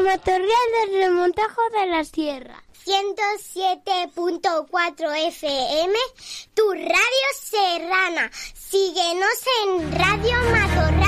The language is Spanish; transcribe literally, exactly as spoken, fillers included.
Matorral del Remontajo de la Sierra. ciento siete punto cuatro F M, tu radio serrana. Síguenos en Radio Matorral.